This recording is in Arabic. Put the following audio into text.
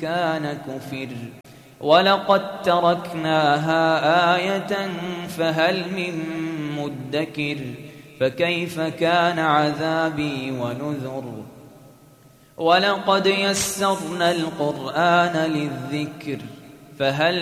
كان كفر ولقد تركناها آية فهل من مدكر فكيف كان عذابي ونذر ولقد يسرنا القرآن للذكر فهل